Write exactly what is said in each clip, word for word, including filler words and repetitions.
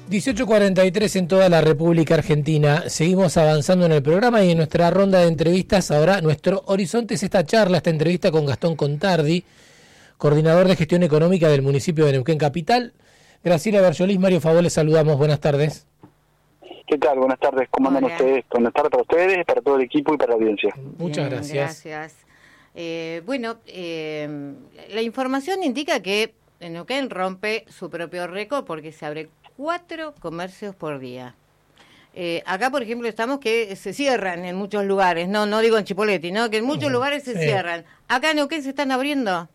dieciocho cuarenta y tres en toda la República Argentina. Seguimos avanzando en el programa y en nuestra ronda de entrevistas. Ahora nuestro horizonte es esta charla, esta entrevista con Gastón Contardi, coordinador de gestión económica del municipio de Neuquén Capital. Graciela Berjolis, Mario Favó, les saludamos. Buenas tardes. ¿Qué tal? Buenas tardes. ¿Cómo andan ustedes? Buenas tardes para ustedes, para todo el equipo y para la audiencia. Muchas Bien, gracias. Gracias. Eh, bueno, eh, la información indica que Neuquén rompe su propio récord porque se abre cuatro comercios por día. Eh, acá, por ejemplo, estamos que se cierran en muchos lugares, no no digo en Chipoleti, ¿no? Que en muchos uh-huh. lugares se sí. cierran. Acá en Neuquén se están abriendo.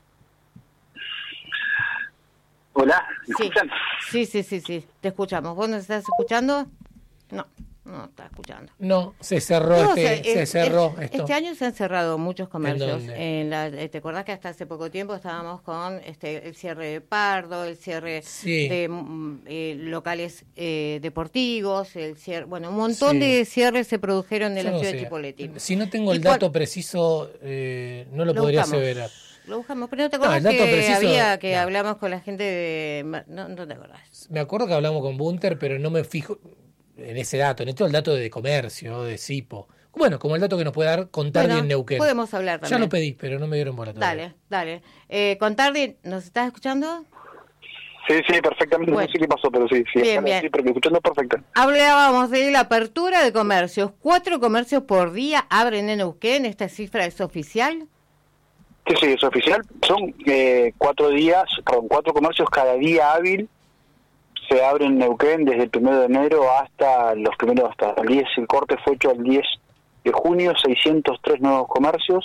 Hola, ¿me sí. escuchan? Sí, sí, sí, sí, te escuchamos. ¿Vos nos estás escuchando? No. No está escuchando. No, se cerró no, este, o sea, se es, cerró es, esto. Este año se han cerrado muchos comercios. ¿En en la, ¿Te acordás que hasta hace poco tiempo estábamos con este el cierre de Pardo, el cierre sí. de eh, locales eh, deportivos, el cierre, bueno, un montón sí. de cierres se produjeron en Yo la no ciudad sé. de Chipoleti. Si no tengo el dato preciso, eh, no lo, lo podría buscamos. aseverar. Lo buscamos, pero no te acordás no, que preciso, había que no. hablamos con la gente de... No, no te acordás. Me acuerdo que hablamos con Bunter, pero no me fijo en ese dato, en esto el dato de comercio, de Cipo. Bueno, como el dato que nos puede dar Contardi bueno, en Neuquén. Podemos hablar también. Ya lo pedí, pero no me dieron bola todavía. Dale, dale. Eh, Contardi, ¿nos estás escuchando? Sí, sí, perfectamente. Bueno. No sé qué pasó, pero sí, sí. Bien, bien. Sí, pero escuchando perfecto. Hablábamos de la apertura de comercios. ¿Cuatro comercios por día abren en Neuquén? ¿Esta cifra es oficial? Sí, sí, es oficial. Son eh, cuatro días, perdón, cuatro comercios cada día hábil. Se abre en Neuquén desde el primero de enero hasta los primeros, hasta el diez, el corte fue hecho el diez de junio, seiscientos tres nuevos comercios.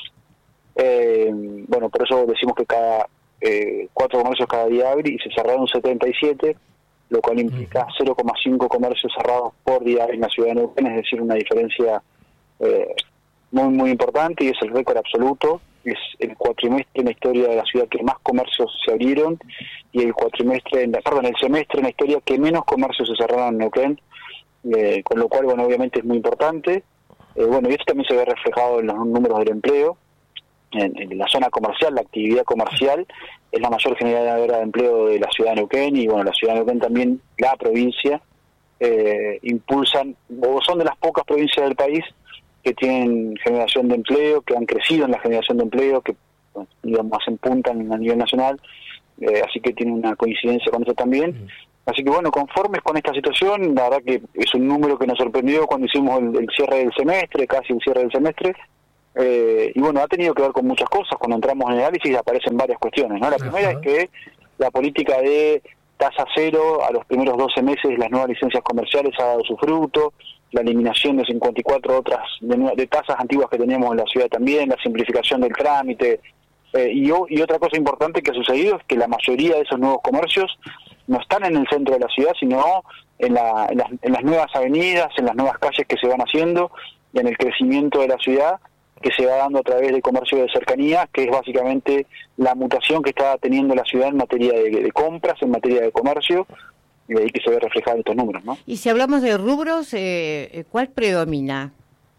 Eh, bueno, por eso decimos que cada eh, cuatro comercios cada día hábil y se cerraron setenta y siete, lo cual implica cero coma cinco comercios cerrados por día en la ciudad de Neuquén, es decir, una diferencia eh, muy, muy importante y es el récord absoluto. Es el cuatrimestre en la historia de la ciudad que más comercios se abrieron y el cuatrimestre, en la, perdón, el semestre en la historia que menos comercios se cerraron en Neuquén, eh, con lo cual, bueno, obviamente es muy importante. Eh, bueno, y esto también se ve reflejado en los números del empleo. En, en la zona comercial, la actividad comercial es la mayor generadora de empleo de la ciudad de Neuquén y, bueno, la ciudad de Neuquén también, la provincia, eh, impulsan, o son de las pocas provincias del país que tienen generación de empleo, que han crecido en la generación de empleo, que digamos hacen punta a nivel nacional, eh, así que tiene una coincidencia con eso también. Mm. Así que bueno, conformes con esta situación, la verdad que es un número que nos sorprendió cuando hicimos el, el cierre del semestre, casi el cierre del semestre, eh, y bueno, ha tenido que ver con muchas cosas. Cuando entramos en el análisis aparecen varias cuestiones, ¿no? La primera Ajá. es que la política de tasa cero a los primeros doce meses de las nuevas licencias comerciales ha dado su fruto, la eliminación de cincuenta y cuatro otras de, de tasas antiguas que teníamos en la ciudad también, la simplificación del trámite, eh, y, y otra cosa importante que ha sucedido es que la mayoría de esos nuevos comercios no están en el centro de la ciudad, sino en, la, en, las, en las nuevas avenidas, en las nuevas calles que se van haciendo, y en el crecimiento de la ciudad que se va dando a través del comercio de cercanía, que es básicamente la mutación que está teniendo la ciudad en materia de, de compras, en materia de comercio, y de ahí que se ve reflejado en estos números, ¿no? Y si hablamos de rubros, eh, ¿cuál predomina?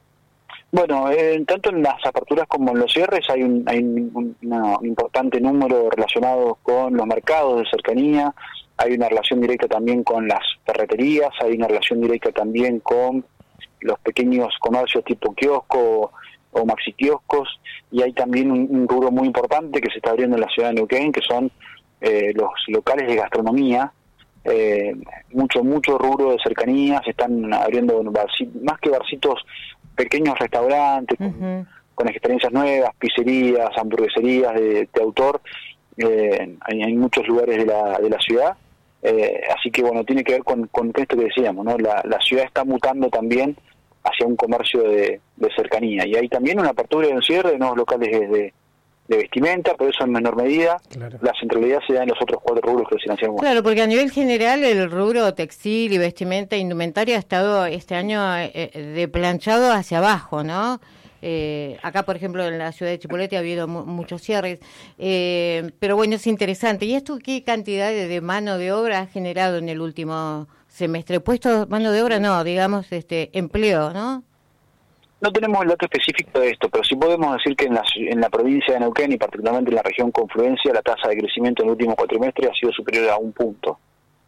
Bueno, eh, tanto en las aperturas como en los cierres hay un, hay un, una, un importante número relacionado con los mercados de cercanía, hay una relación directa también con las ferreterías, hay una relación directa también con los pequeños comercios tipo kiosco o maxi kioscos, y hay también un, un rubro muy importante que se está abriendo en la ciudad de Neuquén, que son eh, los locales de gastronomía. Eh, mucho mucho rubro de cercanía, se están abriendo barci- más que barcitos, pequeños restaurantes uh-huh. con, con experiencias nuevas, pizzerías, hamburgueserías de, de autor, eh, hay, hay muchos lugares de la, de la ciudad, eh, así que bueno, tiene que ver con, con esto que decíamos, ¿no? La, la ciudad está mutando también hacia un comercio de, de cercanía, y hay también una apertura y un cierre de nuevos locales de, de de vestimenta, pero eso en menor medida. Claro. La centralidad se da en los otros cuatro rubros que financiamos. Claro, porque a nivel general el rubro textil y vestimenta e indumentaria ha estado este año eh, de planchado hacia abajo, ¿no? Eh, acá, por ejemplo, en la ciudad de Chipoleti ha habido mu- muchos cierres, eh, pero bueno, es interesante. ¿Y esto qué cantidad de, de mano de obra ha generado en el último semestre? Puestos, mano de obra no, digamos, este empleo, ¿no? No tenemos el dato específico de esto, pero sí podemos decir que en la, en la provincia de Neuquén y particularmente en la región Confluencia, la tasa de crecimiento en el último cuatrimestre ha sido superior a un punto.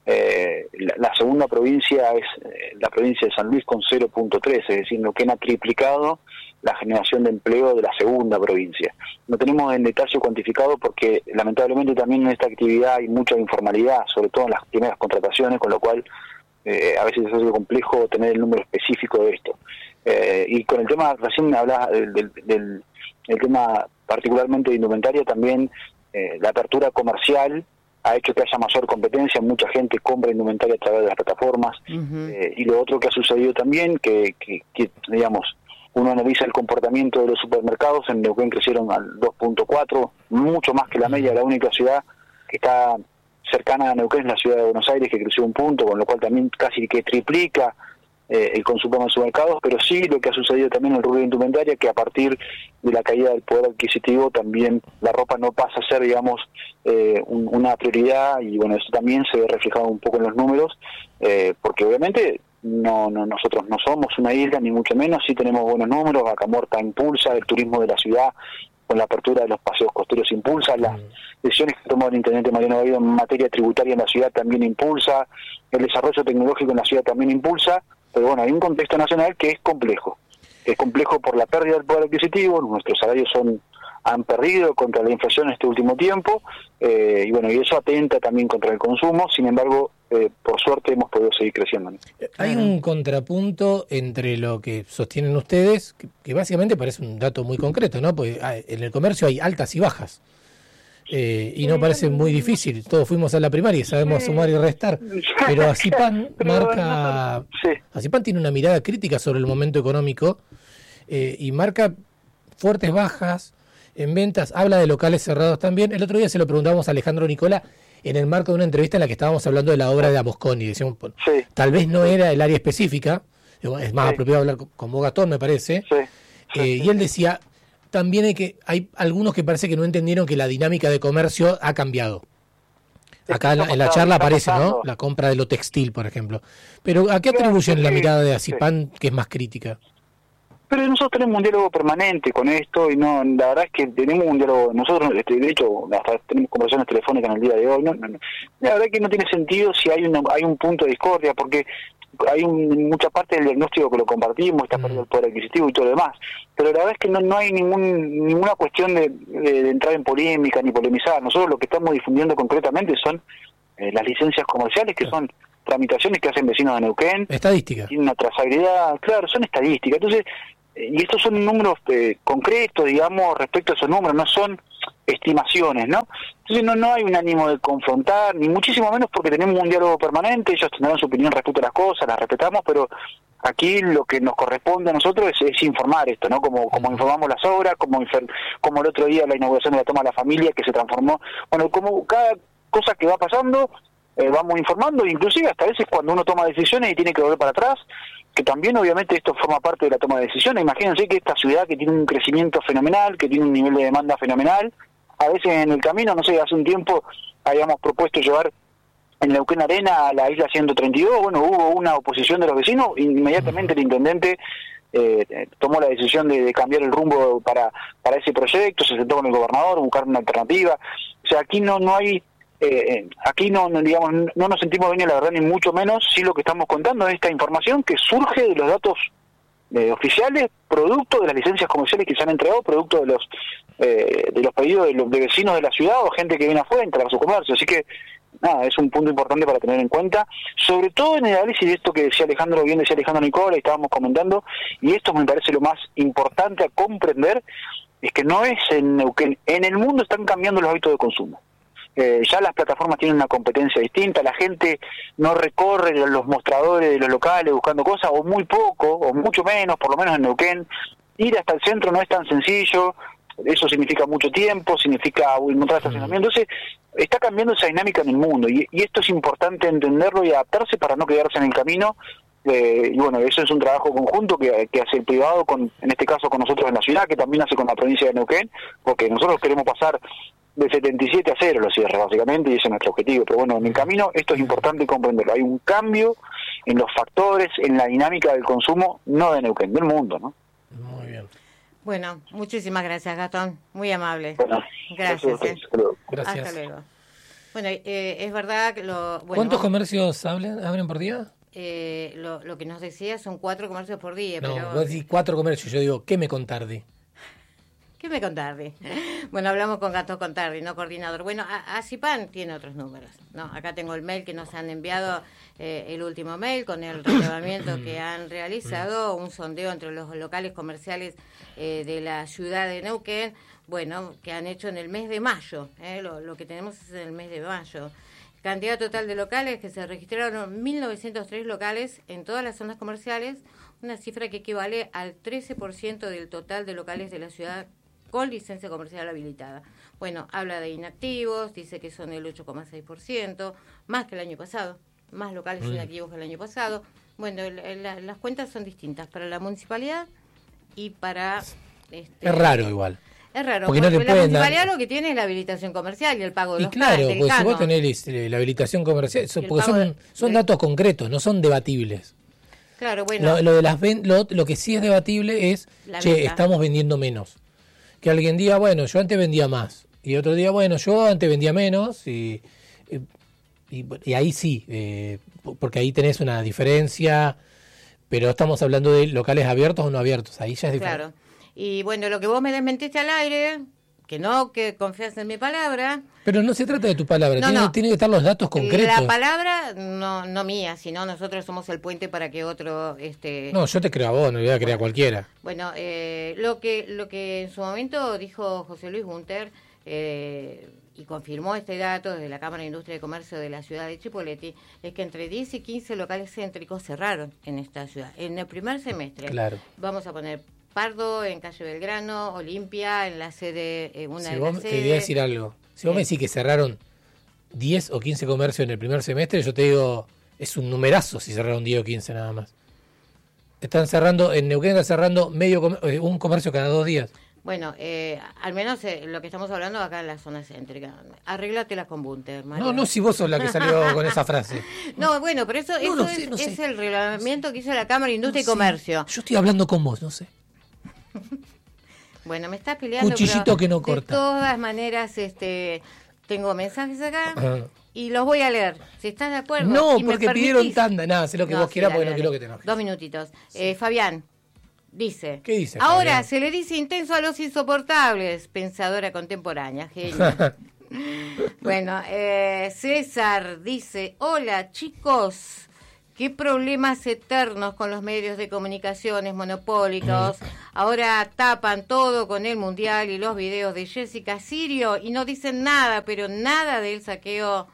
Eh, la, la segunda provincia es eh, la provincia de San Luis con cero punto tres, es decir, Neuquén ha triplicado la generación de empleo de la segunda provincia. No tenemos en detalle cuantificado porque lamentablemente también en esta actividad hay mucha informalidad, sobre todo en las primeras contrataciones, con lo cual eh, a veces es algo complejo tener el número específico de esto. Eh, y con el tema, recién me hablaba del, del, del el tema particularmente de indumentaria, también eh, la apertura comercial ha hecho que haya mayor competencia, mucha gente compra indumentaria a través de las plataformas, uh-huh. eh, y lo otro que ha sucedido también, que, que, que digamos, uno analiza el comportamiento de los supermercados, en Neuquén crecieron al dos punto cuatro, mucho más que la media. La única ciudad que está cercana a Neuquén es la ciudad de Buenos Aires, que creció un punto, con lo cual también casi que triplica eh, el consumo en los supermercados, pero sí lo que ha sucedido también en el rubro de indumentaria, que a partir de la caída del poder adquisitivo también la ropa no pasa a ser, digamos, eh, un, una prioridad, y bueno, eso también se ve reflejado un poco en los números, eh, porque obviamente no, no nosotros no somos una isla, ni mucho menos, sí tenemos buenos números. Vaca Muerta impulsa, el turismo de la ciudad con la apertura de los paseos costeros impulsa, las decisiones que tomó el intendente Mariano Baído en materia tributaria en la ciudad también impulsa, el desarrollo tecnológico en la ciudad también impulsa, pero bueno, hay un contexto nacional que es complejo, es complejo por la pérdida del poder adquisitivo. Nuestros salarios son han perdido contra la inflación en este último tiempo, eh, y bueno, y eso atenta también contra el consumo. Sin embargo, eh, por suerte hemos podido seguir creciendo, ¿no? Hay un contrapunto entre lo que sostienen ustedes, que, que básicamente parece un dato muy concreto, ¿no? Porque en el comercio hay altas y bajas, eh, y no parece muy difícil. Todos fuimos a la primaria y sabemos sumar y restar, pero Acipan marca, sí. Acipan tiene una mirada crítica sobre el momento económico, eh, y marca fuertes bajas en ventas, habla de locales cerrados también. El otro día se lo preguntamos a Alejandro Nicola en el marco de una entrevista en la que estábamos hablando de la obra de Amosconi. Decíamos, sí. Tal vez no era el área específica, es más sí. apropiado hablar con vos, Gastón, me parece. Sí. Sí, eh, sí. Y él decía, también hay que hay algunos que parece que no entendieron que la dinámica de comercio ha cambiado. Acá en la, en la charla aparece, ¿no? La compra de lo textil, por ejemplo. Pero ¿a qué atribuyen sí, la mirada de Acipan, sí. que es más crítica? Pero nosotros tenemos un diálogo permanente con esto, y no, la verdad es que tenemos un diálogo, nosotros, este, de hecho, hasta tenemos conversaciones telefónicas en el día de hoy. No, no, no. La verdad es que no tiene sentido si hay, una, hay un punto de discordia, porque hay un, mucha parte del diagnóstico que lo compartimos, está perdido el poder adquisitivo y todo lo demás, pero la verdad es que no, no hay ningún ninguna cuestión de, de, de entrar en polémica ni polemizar. Nosotros lo que estamos difundiendo concretamente son eh, las licencias comerciales, que son tramitaciones que hacen vecinos de Neuquén. Estadística. Tienen una trazabilidad, claro, son estadísticas. Entonces, y estos son números eh, concretos, digamos, respecto a esos números, no son estimaciones, ¿no? Entonces no no hay un ánimo de confrontar, ni muchísimo menos, porque tenemos un diálogo permanente. Ellos tendrán su opinión respecto a las cosas, las respetamos, pero aquí lo que nos corresponde a nosotros es, es informar esto, ¿no? Como como informamos las obras, como como el otro día la inauguración de la toma de la familia, que se transformó, bueno, como cada cosa que va pasando, eh, vamos informando, inclusive hasta a veces cuando uno toma decisiones y tiene que volver para atrás, que también obviamente esto forma parte de la toma de decisiones. Imagínense que esta ciudad, que tiene un crecimiento fenomenal, que tiene un nivel de demanda fenomenal, a veces en el camino, no sé, hace un tiempo habíamos propuesto llevar en Neuquén Arena a la isla ciento treinta y dos, bueno, hubo una oposición de los vecinos, inmediatamente el intendente eh, tomó la decisión de, de cambiar el rumbo para para ese proyecto, se sentó con el gobernador, buscar una alternativa. O sea, aquí no no hay... Eh, aquí no, no digamos no nos sentimos dueños, la verdad, ni mucho menos. Sí, lo que estamos contando es esta información que surge de los datos eh, oficiales, producto de las licencias comerciales que se han entregado, producto de los eh, de los pedidos de los de vecinos de la ciudad o gente que viene afuera a entregar su comercio. Así que nada, es un punto importante para tener en cuenta, sobre todo en el análisis de esto que decía Alejandro, bien decía Alejandro Nicola, y estábamos comentando, y esto me parece lo más importante a comprender, es que no es en Neuquén, en el mundo están cambiando los hábitos de consumo. Eh, ya las plataformas tienen una competencia distinta, la gente no recorre los mostradores de los locales buscando cosas, o muy poco, o mucho menos, por lo menos en Neuquén. Ir hasta el centro no es tan sencillo, eso significa mucho tiempo, significa encontrar estacionamiento. Entonces, está cambiando esa dinámica en el mundo, y, y esto es importante entenderlo y adaptarse para no quedarse en el camino. Eh, y bueno, eso es un trabajo conjunto que, que hace el privado, con, en este caso con nosotros en la ciudad, que también hace con la provincia de Neuquén, porque nosotros queremos pasar de setenta y siete a cero los cierres, básicamente, y ese es nuestro objetivo. Pero bueno, en el camino esto es importante comprenderlo. Hay un cambio en los factores, en la dinámica del consumo, no de Neuquén, del mundo, ¿no? Muy bien. Bueno, muchísimas gracias, Gastón. Muy amable. Bueno, gracias. gracias, eh. hasta luego. Gracias. Hasta luego. Bueno, eh, es verdad que lo... Bueno, ¿Cuántos comercios abren, abren por día? Eh, lo, lo que nos decía son cuatro comercios por día. No, pero... vos decís cuatro comercios. Yo digo, ¿qué me contardi? ¿Qué me contardi? Bueno, hablamos con Gastón Contardi, no coordinador. Bueno, ACIPAN tiene otros números. No, acá tengo el mail que nos han enviado, eh, el último mail con el relevamiento que han realizado, un sondeo entre los locales comerciales eh, de la ciudad de Neuquén, bueno, que han hecho en el mes de mayo. Eh, lo, lo que tenemos es en el mes de mayo. Cantidad total de locales que se registraron mil novecientos tres locales en todas las zonas comerciales, una cifra que equivale al trece por ciento del total de locales de la ciudad con licencia comercial habilitada. Bueno, habla de inactivos, dice que son el ocho coma seis por ciento, más que el año pasado, más locales mm. inactivos que el año pasado. Bueno, la, la, las cuentas son distintas para la municipalidad y para... Este, es raro igual. Es raro, porque, porque no la municipalidad dar... lo que tiene es la habilitación comercial y el pago de y los claro, canos, porque si vos canon. tenés la habilitación comercial, so, porque son, de, son de... datos concretos, no son debatibles. Claro, bueno. Lo, lo, de las ven, lo, lo que sí es debatible es, la che, venta. Estamos vendiendo menos. Que alguien diga, bueno, yo antes vendía más. Y otro día, bueno, yo antes vendía menos. Y, y, y ahí sí, eh, porque ahí tenés una diferencia. Pero estamos hablando de locales abiertos o no abiertos. Ahí ya es diferente. Claro. Y bueno, lo que vos me desmentiste al aire, que no, que confías en mi palabra. Pero no se trata de tu palabra, no, tiene, no. tiene que estar los datos concretos. La palabra no no mía, sino nosotros somos el puente para que otro... este No, yo te creo a vos, no le voy a creer a cualquiera. Bueno, eh, lo que lo que en su momento dijo José Luis Gunter, eh, y confirmó este dato desde la Cámara de Industria y Comercio de la ciudad de Chipoleti, es que entre diez y quince locales céntricos cerraron en esta ciudad. En el primer semestre, claro. Vamos a poner Pardo en calle Belgrano, Olimpia en la sede, eh, una si de vos, las te sedes. voy a decir algo. Si vos me decís que cerraron diez o quince comercios en el primer semestre, yo te digo, es un numerazo si cerraron diez o quince nada más. Están cerrando, en Neuquén están cerrando medio un comercio cada dos días. Bueno, eh, al menos eh, lo que estamos hablando acá en la zona céntrica. Arréglatela con Bunter, Mario. No, no, si vos sos la que salió con esa frase. No, bueno, pero eso, no, eso no es, sé, no es sé. el reglamento que hizo la Cámara de Industria no y Comercio. Sé. Yo estoy hablando con vos, no sé. Bueno, me estás peleando. Cuchillito que no de corta. De todas maneras, este, tengo mensajes acá Ajá. y los voy a leer. Si estás de acuerdo. No, y porque me pidieron tanda. Nada, sé lo que no, vos sí, quieras dale, porque dale. no quiero que te enojes. Dos minutitos. Sí. Eh, Fabián dice. ¿Qué dice? Ahora Fabián? se le dice intenso a los insoportables. Pensadora contemporánea, genio. Bueno, eh, César dice, hola chicos. Qué problemas eternos con los medios de comunicaciones monopólicos. Ahora tapan todo con el Mundial y los videos de Jessica Sirio y no dicen nada, pero nada del saqueo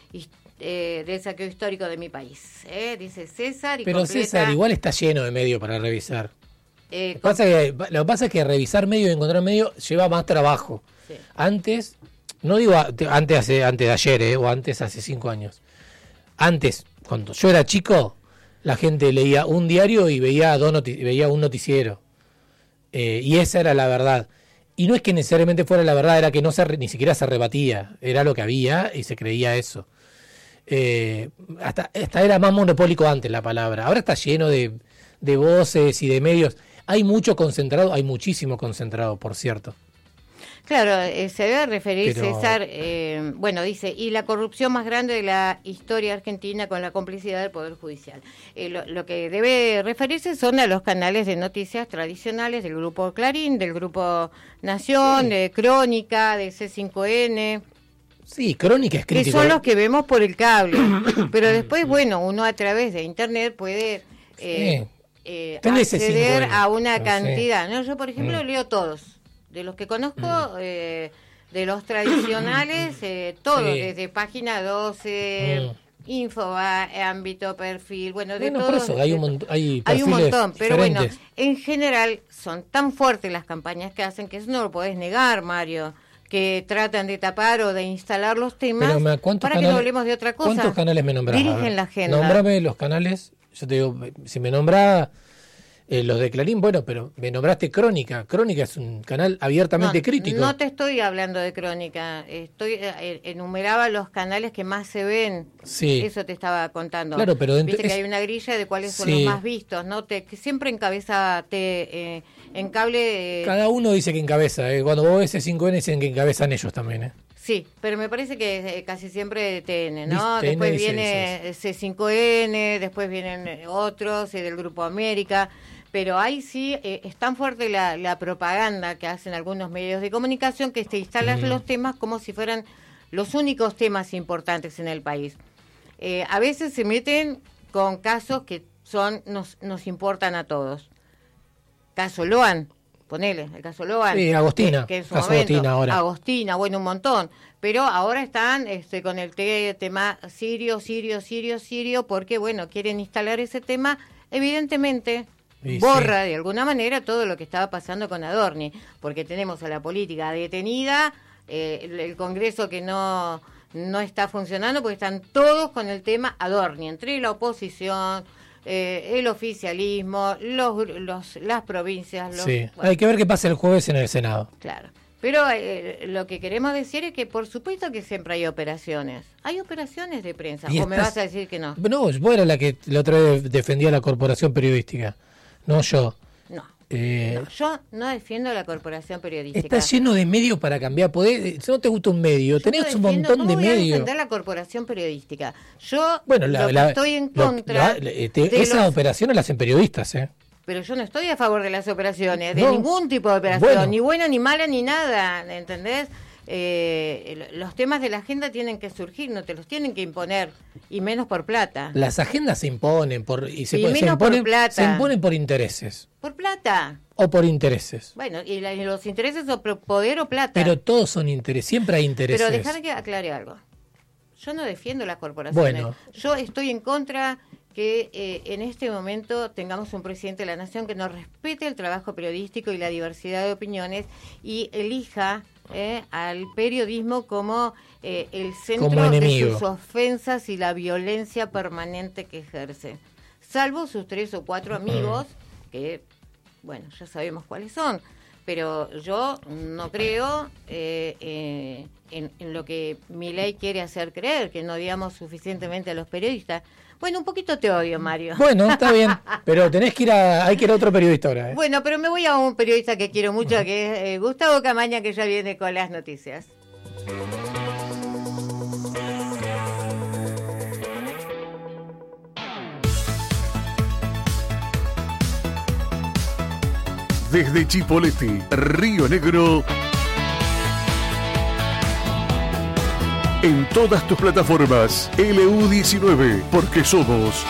eh, del saqueo histórico de mi país. ¿eh? Dice César. Y pero completa, César, igual está lleno de medios para revisar. Eh, lo, que pasa que, lo que pasa es que revisar medios y encontrar medios lleva más trabajo. Sí. Antes, no digo antes, hace, antes de ayer, eh, o antes hace cinco años. Antes, cuando yo era chico, la gente leía un diario y veía dos noti- veía un noticiero. Eh, y esa era la verdad. Y no es que necesariamente fuera la verdad, era que no se re- ni siquiera se rebatía. Era lo que había y se creía eso. Eh, hasta, hasta era más monopólico antes la palabra. Ahora está lleno de, de voces y de medios. Hay mucho concentrado, hay muchísimo concentrado, por cierto. Claro, eh, se debe referir, Pero... César, eh, bueno, dice, y la corrupción más grande de la historia argentina con la complicidad del Poder Judicial. Eh, lo, lo que debe referirse son a los canales de noticias tradicionales del Grupo Clarín, del Grupo Nación, sí. de Crónica, de C cinco N. Sí, Crónica es crítico. Que son los que vemos por el cable. Pero después, bueno, uno a través de Internet puede eh, sí. eh, C acceder cinco N. a una no cantidad. ¿no? Yo, por ejemplo, mm. leo todos. De los que conozco, mm. eh, de los tradicionales, eh, todos, sí. desde Página doce, mm. Infobae, Ámbito, Perfil, bueno, de bueno, todos. Por eso, hay un, mon- hay hay un montón, pero diferentes. bueno, en general son tan fuertes las campañas que hacen que eso no lo podés negar, Mario, que tratan de tapar o de instalar los temas pero, para canales, que no hablemos de otra cosa. ¿Cuántos canales me nombrás? Dirigen la agenda. Nómbrame los canales, yo te digo, si me nombrás... Eh, los de Clarín, bueno, pero me nombraste Crónica. Crónica es un canal abiertamente no, crítico. No te estoy hablando de Crónica. Estoy eh, enumeraba los canales que más se ven. Sí. Eso te estaba contando. Claro, pero dentro, viste es... que hay una grilla de cuáles son sí. los más vistos, ¿no? Te, que siempre encabeza te, eh, en cable. Eh... Cada uno dice que encabeza. Eh. Cuando vos ves C cinco N dicen que encabezan ellos también. Eh. Sí, pero me parece que eh, casi siempre de T N, ¿no? T N Después dice viene C cinco N, después vienen otros eh, del Grupo América, pero ahí sí eh, es tan fuerte la, la propaganda que hacen algunos medios de comunicación que se instalan mm. los temas como si fueran los únicos temas importantes en el país. Eh, a veces se meten con casos que son nos, nos importan a todos. Caso Loan. Ponele, el caso Loan. Sí, Agostina. Que, que en su caso momento, Agostina ahora. Agostina, bueno, un montón. Pero ahora están este, con el te, tema sirio, sirio, sirio, sirio, porque, bueno, quieren instalar ese tema. Evidentemente, y borra sí. de alguna manera todo lo que estaba pasando con Adorni, porque tenemos a la política detenida, eh, el, el Congreso que no, no está funcionando, porque están todos con el tema Adorni, entre la oposición... Eh, el oficialismo, los, los las provincias. Los, sí, bueno. Hay que ver qué pasa el jueves en el Senado. Claro, pero eh, lo que queremos decir es que por supuesto que siempre hay operaciones. Hay operaciones de prensa, o estás... me vas a decir que no. No, vos eras la que la otra vez defendía la corporación periodística, no yo. No. Eh, no, yo no defiendo la corporación periodística. Está lleno de medios para cambiar. Podés, si no te gusta un medio, yo tenés no un montón ¿cómo de voy medios. a defender la corporación periodística? Yo bueno, la, lo la, estoy en contra. Lo, la, te, esas los... operaciones las hacen periodistas, ¿eh? Pero yo no estoy a favor de las operaciones, de no. ningún tipo de operación, bueno. ni buena, ni mala, ni nada, ¿entendés? Eh, los temas de la agenda tienen que surgir, no te los tienen que imponer, y menos por plata. Las agendas se imponen por y se, y se menos imponen, por plata. se imponen por intereses. Por plata. O por intereses. Bueno, y, la, y los intereses o poder o plata. Pero todos son intereses, siempre hay intereses. Pero déjame que aclare algo. Yo no defiendo las corporaciones. Bueno. Yo estoy en contra que eh, en este momento tengamos un presidente de la nación que no respete el trabajo periodístico y la diversidad de opiniones y elija eh, al periodismo como eh, el centro de sus ofensas y la violencia permanente que ejerce. Salvo sus tres o cuatro amigos, que, bueno, ya sabemos cuáles son. Pero yo no creo eh, eh, en, en lo que Milei quiere hacer creer, que no odiamos suficientemente a los periodistas. Bueno, un poquito te odio, Mario. Bueno, está bien, pero tenés que ir a, hay que ir a otro periodista ahora. ¿eh? Bueno, pero me voy a un periodista que quiero mucho, uh-huh. que es eh, Gustavo Camaña, que ya viene con las noticias. Desde Chipolete, Río Negro, en todas tus plataformas, L U diecinueve, porque somos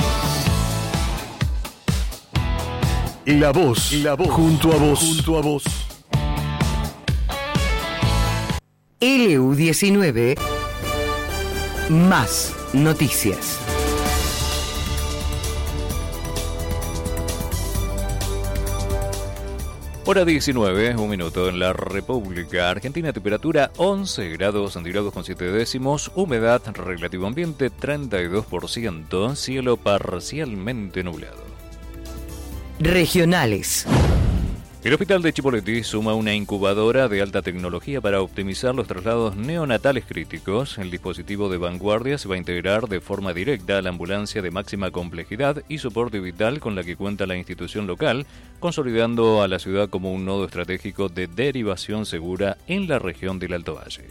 la voz, la voz, junto a vos, junto a vos. L U diecinueve, más noticias. Hora diecinueve, un minuto en la República Argentina, temperatura once grados centígrados con siete décimos, humedad relativo ambiente treinta y dos por ciento, cielo parcialmente nublado. Regionales. El hospital de Chipoleti suma una incubadora de alta tecnología para optimizar los traslados neonatales críticos. El dispositivo de vanguardia se va a integrar de forma directa a la ambulancia de máxima complejidad y soporte vital con la que cuenta la institución local, consolidando a la ciudad como un nodo estratégico de derivación segura en la región del Alto Valle.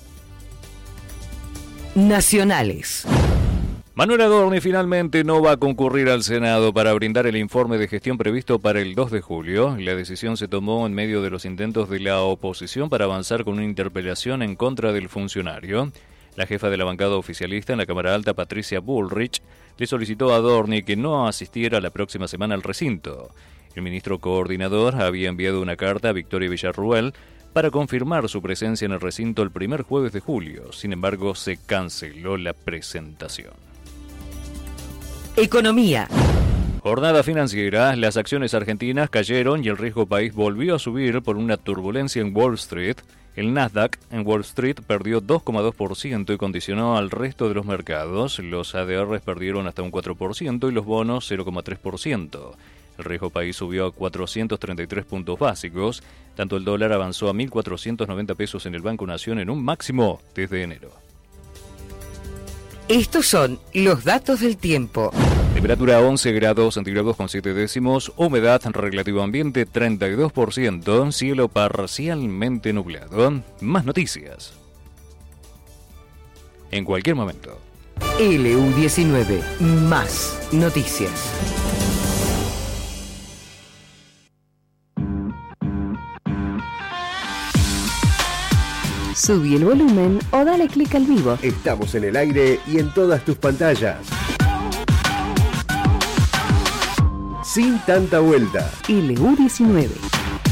Nacionales. Manuel Adorni finalmente no va a concurrir al Senado para brindar el informe de gestión previsto para el dos de julio. La decisión se tomó en medio de los intentos de la oposición para avanzar con una interpelación en contra del funcionario. La jefa de la bancada oficialista en la Cámara Alta, Patricia Bullrich, le solicitó a Adorni que no asistiera la próxima semana al recinto. El ministro coordinador había enviado una carta a Victoria Villarruel para confirmar su presencia en el recinto el primer jueves de julio. Sin embargo, se canceló la presentación. Economía. Jornada financiera, las acciones argentinas cayeron y el riesgo país volvió a subir por una turbulencia en Wall Street. El Nasdaq en Wall Street perdió dos coma dos por ciento y condicionó al resto de los mercados. Los A D Rs perdieron hasta un cuatro por ciento y los bonos cero coma tres por ciento. El riesgo país subió a cuatrocientos treinta y tres puntos básicos. Tanto el dólar avanzó a mil cuatrocientos noventa pesos en el Banco Nación en un máximo desde enero. Estos son los datos del tiempo. Temperatura once grados centígrados con siete décimos, humedad relativo ambiente treinta y dos por ciento, cielo parcialmente nublado. Más noticias. en cualquier momento. L U diecinueve, más noticias. Subí el volumen o dale clic al vivo. Estamos en el aire y en todas tus pantallas. Sin tanta vuelta. L U diecinueve.